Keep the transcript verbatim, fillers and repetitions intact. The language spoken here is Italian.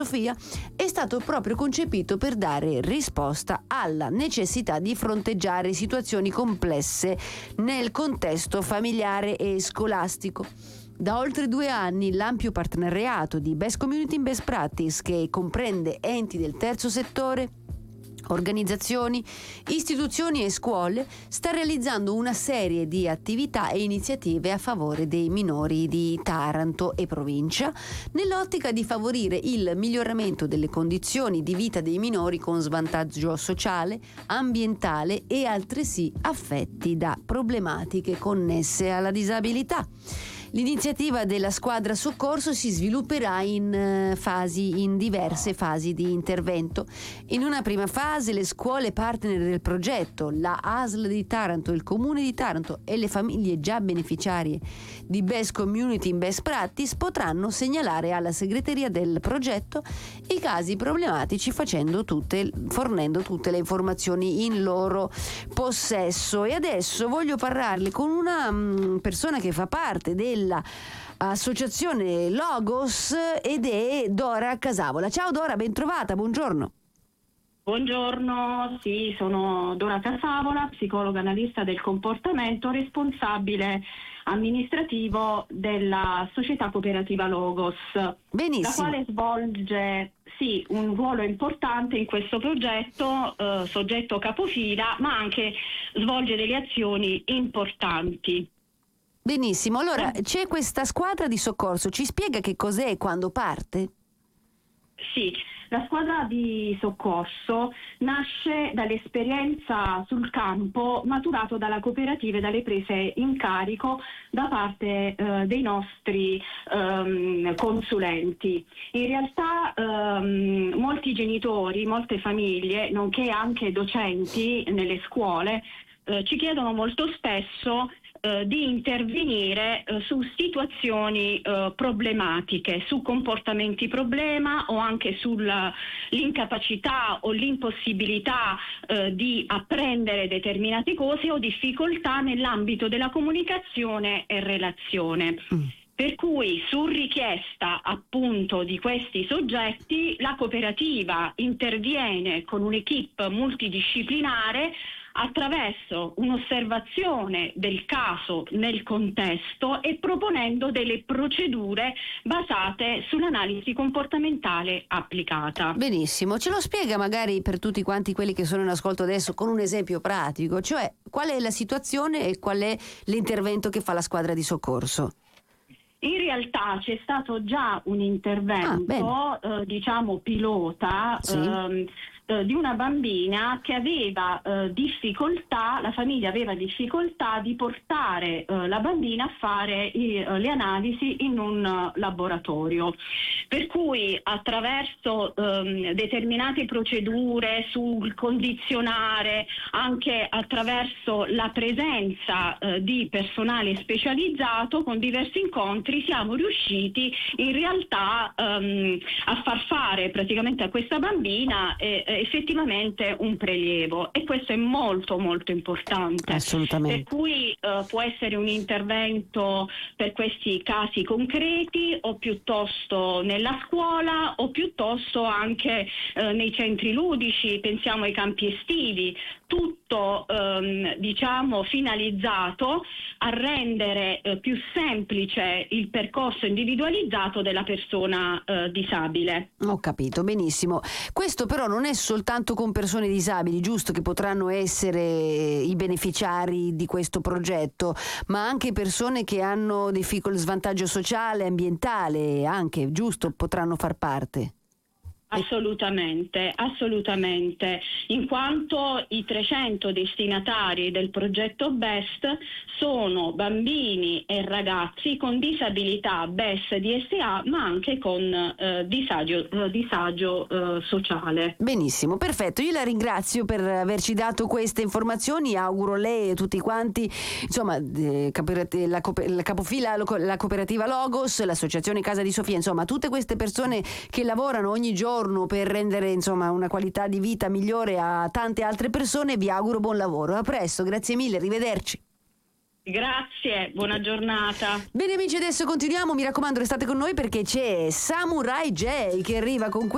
Sofia è stato proprio concepito per dare risposta alla necessità di fronteggiare situazioni complesse nel contesto familiare e scolastico. Da oltre due anni l'ampio partenariato di Best Community in Best Practice, che comprende enti del terzo settore, organizzazioni, istituzioni e scuole, sta realizzando una serie di attività e iniziative a favore dei minori di Taranto e provincia, nell'ottica di favorire il miglioramento delle condizioni di vita dei minori con svantaggio sociale, ambientale e altresì affetti da problematiche connesse alla disabilità. L'iniziativa della squadra soccorso si svilupperà in fasi, in diverse fasi di intervento. In una prima fase le scuole partner del progetto, la A S L di Taranto, il Comune di Taranto e le famiglie già beneficiarie di Best Community in Best Practice potranno segnalare alla segreteria del progetto i casi problematici facendo tutte, fornendo tutte le informazioni in loro possesso. E adesso voglio parlarle con una mh, persona che fa parte del l'associazione Logos ed è Dora Casavola. Ciao Dora, ben trovata, buongiorno. Buongiorno, sì, sono Dora Casavola, psicologa analista del comportamento, responsabile amministrativo della società cooperativa Logos. Benissimo. La quale svolge sì, un ruolo importante in questo progetto, eh, soggetto capofila, ma anche svolge delle azioni importanti. Benissimo, allora c'è questa squadra di soccorso, ci spiega che cos'è e quando parte? Sì, la squadra di soccorso nasce dall'esperienza sul campo maturato dalla cooperativa e dalle prese in carico da parte eh, dei nostri ehm, consulenti. In realtà ehm, molti genitori, molte famiglie, nonché anche docenti nelle scuole eh, ci chiedono molto spesso Eh, di intervenire eh, su situazioni eh, problematiche, su comportamenti problema o anche sull'incapacità o l'impossibilità eh, di apprendere determinate cose o difficoltà nell'ambito della comunicazione e relazione. Mm. Per cui su richiesta appunto di questi soggetti la cooperativa interviene con un'equipe multidisciplinare attraverso un'osservazione del caso nel contesto e proponendo delle procedure basate sull'analisi comportamentale applicata. Benissimo, ce lo spiega magari per tutti quanti quelli che sono in ascolto adesso con un esempio pratico, cioè qual è la situazione e qual è l'intervento che fa la squadra di soccorso? In realtà c'è stato già un intervento, ah, eh, diciamo pilota, sì. ehm, eh, di una bambina che aveva eh, difficoltà, la famiglia aveva difficoltà di portare eh, la bambina a fare i, eh, le analisi in un uh, laboratorio. Per cui attraverso ehm, determinate procedure sul condizionare, anche attraverso la presenza eh, di personale specializzato con diversi incontri, siamo riusciti in realtà um, a far fare praticamente a questa bambina eh, effettivamente un prelievo, e questo è molto molto importante. Assolutamente. Per cui uh, può essere un intervento per questi casi concreti o piuttosto nella scuola o piuttosto anche uh, nei centri ludici, pensiamo ai campi estivi, tutto um, diciamo finalizzato a rendere uh, più semplice il percorso individualizzato della persona uh, disabile. Ho capito, benissimo. Questo però non è soltanto con persone disabili, giusto, che potranno essere i beneficiari di questo progetto, ma anche persone che hanno difficoltà, svantaggio sociale, ambientale, anche, giusto, potranno far parte. Assolutamente, assolutamente, in quanto i trecento destinatari del progetto BEST sono bambini e ragazzi con disabilità B E S D S A, ma anche con eh, disagio, eh, disagio eh, sociale. Benissimo, perfetto, io la ringrazio per averci dato queste informazioni, auguro lei e tutti quanti, insomma, eh, la, la capofila, la cooperativa Logos, l'associazione Casa di Sofia, insomma, tutte queste persone che lavorano ogni giorno per rendere insomma una qualità di vita migliore a tante altre persone. Vi auguro buon lavoro, a presto, grazie mille, arrivederci. Grazie, buona giornata. Bene amici, adesso continuiamo, mi raccomando restate con noi perché c'è Samurai J che arriva con